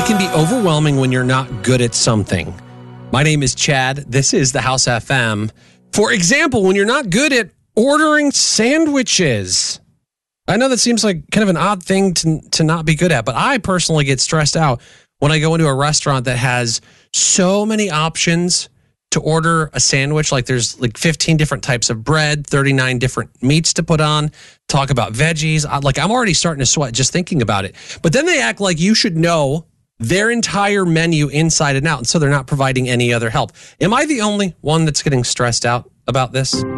can be overwhelming when you're not good at something. My name is Chad. This is the House FM. For example, when you're not good at ordering sandwiches. I know that seems like kind of an odd thing to not be good at, but I personally get stressed out when I go into a restaurant that has so many options to order a sandwich. Like there's like 15 different types of bread, 39 different meats to put on, talk about veggies. I'm already starting to sweat just thinking about it. But then they act like you should know their entire menu inside and out, and so they're not providing any other help. Am I the only one that's getting stressed out about this?